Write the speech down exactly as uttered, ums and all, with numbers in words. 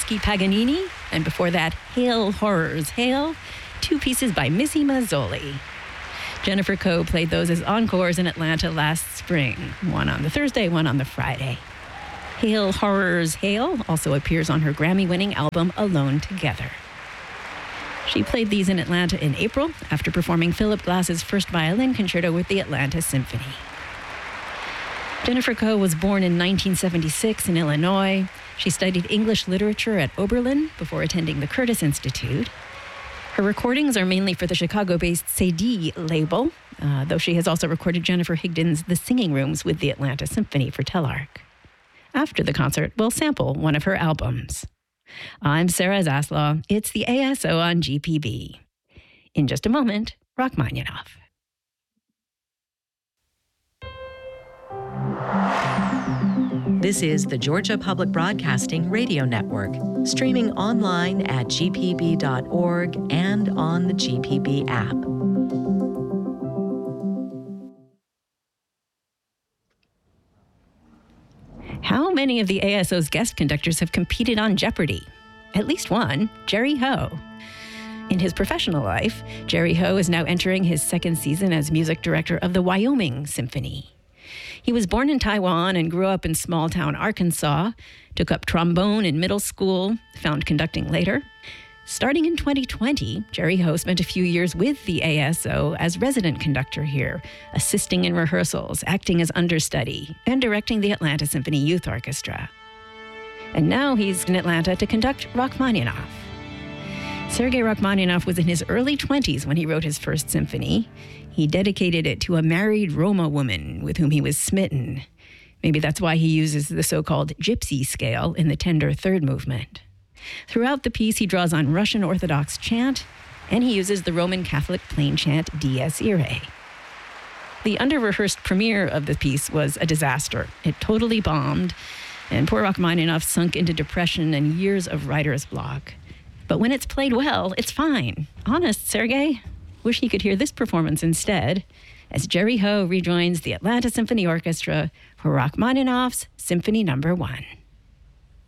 Tchaikovsky Paganini, and before that, Hail, Horrors, Hail, two pieces by Missy Mazzoli. Jennifer Coe played those as encores in Atlanta last spring, one on the Thursday, one on the Friday. Hail, Horrors, Hail also appears on her Grammy-winning album Alone Together. She played these in Atlanta in April after performing Philip Glass's first violin concerto with the Atlanta Symphony. Jennifer Coe was born in nineteen seventy-six in Illinois. She studied English literature at Oberlin before attending the Curtis Institute. Her recordings are mainly for the Chicago-based C D label, uh, though she has also recorded Jennifer Higdon's The Singing Rooms with the Atlanta Symphony for Telarc. After the concert, we'll sample one of her albums. I'm Sarah Zaslaw. It's the A S O on G P B. In just a moment, Rachmaninoff. This is the Georgia Public Broadcasting Radio Network, streaming online at g p b dot org and on the G P B app. How many of the A S O's guest conductors have competed on Jeopardy? At least one, Jerry Ho. In his professional life, Jerry Ho is now entering his second season as music director of the Wyoming Symphony. He was born in Taiwan and grew up in small-town Arkansas, took up trombone in middle school, found conducting later. Starting in twenty twenty, Jerry Ho spent a few years with the A S O as resident conductor here, assisting in rehearsals, acting as understudy, and directing the Atlanta Symphony Youth Orchestra. And now he's in Atlanta to conduct Rachmaninoff. Sergei Rachmaninoff was in his early twenties when he wrote his first symphony. He dedicated it to a married Roma woman with whom he was smitten. Maybe that's why he uses the so-called gypsy scale in the tender third movement. Throughout the piece, he draws on Russian Orthodox chant, and he uses the Roman Catholic plain chant Dies Irae. The under-rehearsed premiere of the piece was a disaster. It totally bombed, and poor Rachmaninoff sunk into depression and years of writer's block. But when it's played well, it's fine. Honest, Sergei? Wish he could hear this performance instead, as Jerry Ho rejoins the Atlanta Symphony Orchestra for Rachmaninoff's Symphony Number One.